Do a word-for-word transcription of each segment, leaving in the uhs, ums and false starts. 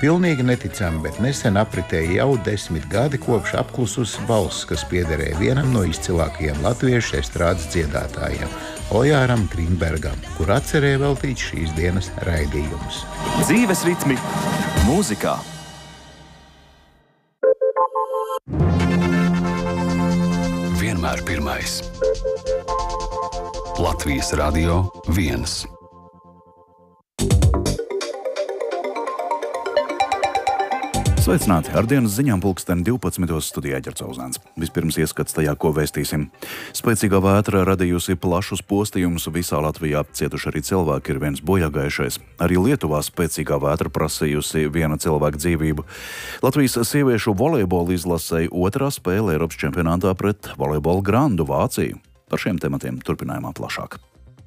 Pilnīgi neticami, bet nesen apritēja jau desmit gadi kopš apklususi valsts, kas piederēja vienam no izcilākajiem latviešu estrādes dziedātājiem – Ojāram Grīnbergam, kur atcerēja veltīt šīs dienas raidījumus. Dzīves ritmi mūzikā. Vienmēr pirmais. Latvijas Radio viens. Sveicināti! Ar dienas ziņām pulksteni divpadsmitos studijā Ģerts Auzāns. Vispirms ieskats tajā, ko vēstīsim. Spēcīgā vētra radījusi plašus postījumus visā Latvijā. Cietuši arī cilvēki, ir viens bojāgājušais. Arī Lietuvā spēcīgā vētra prasījusi viena cilvēka dzīvību. Latvijas sieviešu volejbola izlasēja otrā spēle Eiropas čempionātā pret volejbola grandu Vāciju. Par šiem tematiem turpinājumā plašāk.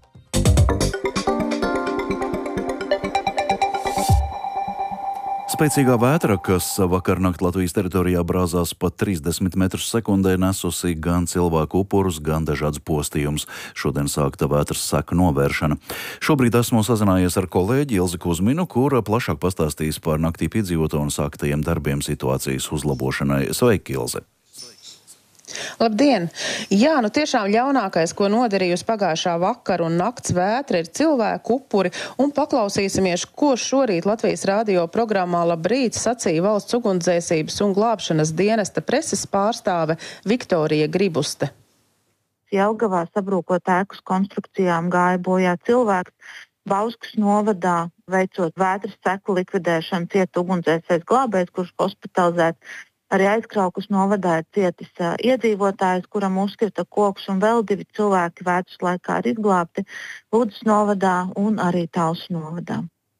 Spēcīgā vētra, kas vakarnakt Latvijas teritorijā brāzās pat trīsdesmit metrus sekundē, nesusi gan cilvēku upurus, gan dažādas postījumus. Šodien sākta vētras seku novēršana. Šobrīd esmu sazinājies ar kolēģi Ilzi Kuzminu, kura plašāk pastāstīs par naktī piedzīvoto un sāktajiem darbiem situācijas uzlabošanai. Sveiki, Ilze! Labdien! Jā, nu tiešām ļaunākais, ko nodarījusi pagājušā vakara un nakts vētra, ir cilvēku upuri, un paklausīsimies, ko šorīt Latvijas radio programmā Labrīt sacīja valsts ugunsdzēsības un glābšanas dienesta preses pārstāve Viktorija Gribuste. Jelgavā sabrūkot ēkas konstrukcijām gāja bojā cilvēks. Bauskas novadā veicot vētras seku likvidēšanu cieta ugunsdzēsējs glābējs, kurš hospitalizēts. Arī Aizkraukas novadā ir cietis uh, iedzīvotājs, kuram uzkrita koks, un vēl divi cilvēki vētras laikā ir izglābti Ludzas novadā un arī Talsu novadā.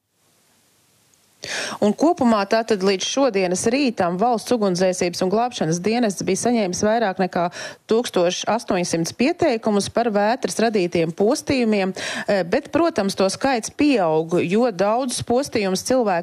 Un kopumā tātad līdz šodienas rītam valsts ugunsdzēsības un glābšanas dienests bija saņēmis vairāk nekā tūkstoš astoņsimt pieteikumus par vētras radītiem postījumiem, bet, protams, to skaits pieaug, jo daudzus postījumus cilvēki